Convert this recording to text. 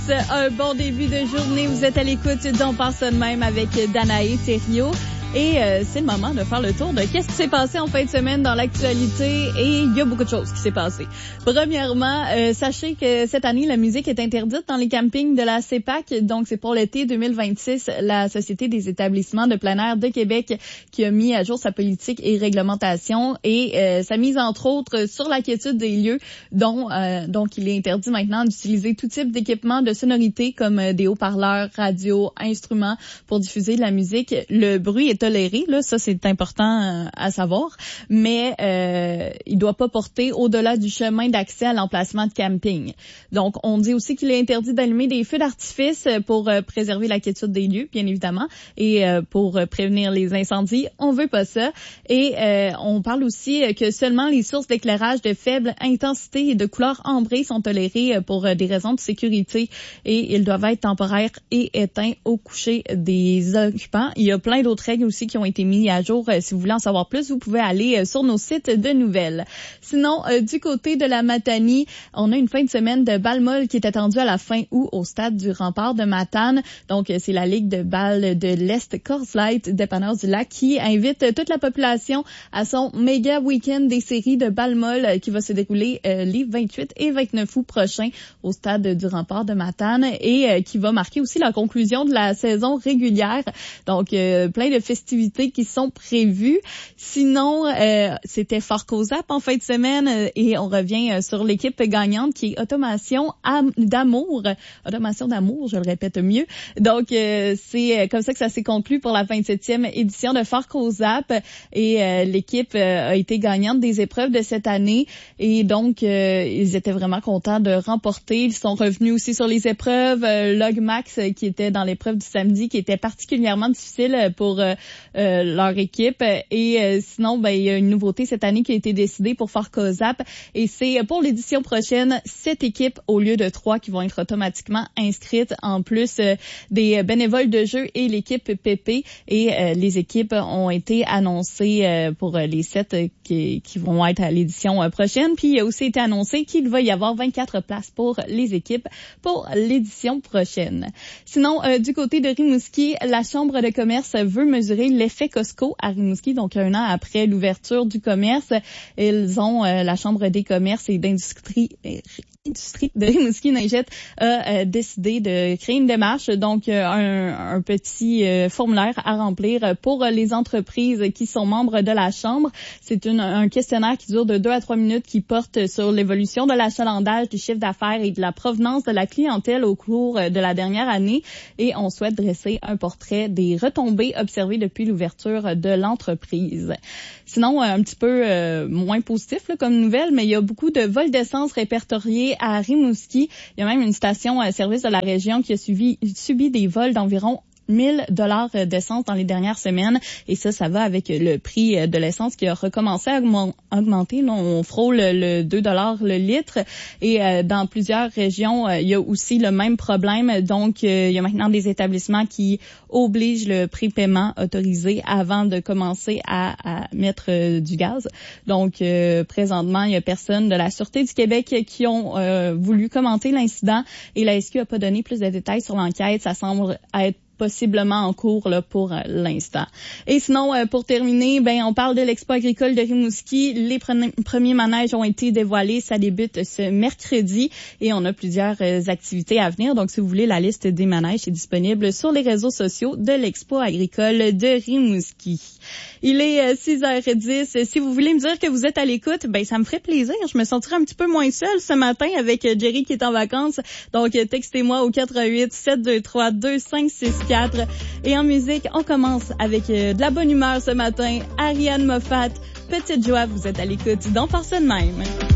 Un bon début de journée. Vous êtes à l'écoute d'On pense de même avec Danae Thériault. Et c'est le moment de faire le tour de qu'est-ce qui s'est passé en fin de semaine dans l'actualité. Et il y a beaucoup de choses qui s'est passé. Premièrement, sachez que cette année, la musique est interdite dans les campings de la CEPAC. Donc, c'est pour l'été 2026, la Société des établissements de plein air de Québec qui a mis à jour sa politique et réglementation et sa mise, entre autres, sur la quiétude des lieux, donc il est interdit maintenant d'utiliser tout type d'équipement de sonorité comme des haut-parleurs, radios, instruments pour diffuser de la musique. Le bruit est toléré, là, ça c'est important à savoir, mais il doit pas porter au-delà du chemin d'accès à l'emplacement de camping. Donc, on dit aussi qu'il est interdit d'allumer des feux d'artifice pour préserver la quiétude des lieux, bien évidemment, et pour prévenir les incendies. On veut pas ça. Et on parle aussi que seulement les sources d'éclairage de faible intensité et de couleur ambrée sont tolérées pour des raisons de sécurité et ils doivent être temporaires et éteints au coucher des occupants. Il y a plein d'autres règles aussi qui ont été mises à jour. Si vous voulez en savoir plus, vous pouvez aller sur nos sites de nouvelles. Sinon, du côté de la Matanie, on a une fin de semaine de balle molle qui est attendue à la fin août au stade du Rempart de Matane. Donc, c'est la Ligue de balle de l'Est Coors Light dépanneur du Lac qui invite toute la population à son méga week-end des séries de balle molle qui va se dérouler les 28 et 29 août prochains au stade du Rempart de Matane et qui va marquer aussi la conclusion de la saison régulière. Donc, plein de festivités qui sont prévues. Sinon, c'était Fort Cozap en fin de semaine et on revient sur l'équipe gagnante qui est Automation d'amour. Automation d'amour, je le répète mieux. Donc, c'est comme ça que ça s'est conclu pour la 27e édition de Fort Cozap et l'équipe a été gagnante des épreuves de cette année et donc, ils étaient vraiment contents de remporter. Ils sont revenus aussi sur les épreuves. Logmax qui était dans l'épreuve du samedi qui était particulièrement difficile pour leur équipe et sinon il y a une nouveauté cette année qui a été décidée pour Fort Cozap et c'est pour l'édition prochaine 7 équipes au lieu de 3 qui vont être automatiquement inscrites en plus des bénévoles de jeu et l'équipe PP et les équipes ont été annoncées pour les 7 qui vont être à l'édition prochaine puis il a aussi été annoncé qu'il va y avoir 24 places pour les équipes pour l'édition prochaine. Sinon, du côté de Rimouski, la Chambre de commerce veut mesurer l'effet Costco à Rimouski, donc un an après l'ouverture du commerce. Ils ont, la Chambre des commerces et d'industrie de Rimouski-Neigette a décidé de créer une démarche, donc un petit formulaire à remplir pour les entreprises qui sont membres de la Chambre. C'est un questionnaire qui dure de 2 à 3 minutes qui porte sur l'évolution de l'achalandage du chiffre d'affaires et de la provenance de la clientèle au cours de la dernière année et on souhaite dresser un portrait des retombées observées depuis l'ouverture de l'entreprise. Sinon, un petit peu moins positif là, comme nouvelle, mais il y a beaucoup de vols d'essence répertoriés à Rimouski. Il y a même une station-service de la région qui a subi des vols d'environ $1,000 d'essence dans les dernières semaines et ça va avec le prix de l'essence qui a recommencé à augmenter. Là, on frôle le $2 le litre et dans plusieurs régions, il y a aussi le même problème. Donc, il y a maintenant des établissements qui obligent le prépaiement autorisé avant de commencer à mettre du gaz. Donc, présentement, il y a personne de la Sûreté du Québec qui ont voulu commenter l'incident et la SQ n'a pas donné plus de détails sur l'enquête. Ça semble être possiblement en cours là, pour l'instant. Et sinon, pour terminer, on parle de l'Expo agricole de Rimouski. Les premiers manèges ont été dévoilés. Ça débute ce mercredi et on a plusieurs activités à venir. Donc, si vous voulez, la liste des manèges est disponible sur les réseaux sociaux de l'Expo agricole de Rimouski. Il est 6h10. Si vous voulez me dire que vous êtes à l'écoute, ça me ferait plaisir. Je me sentirais un petit peu moins seule ce matin avec Jerry qui est en vacances. Donc, textez-moi au 418-723-2564. Et en musique, on commence avec de la bonne humeur ce matin. Ariane Moffat, Petite Joie, vous êtes à l'écoute d'On pense de même.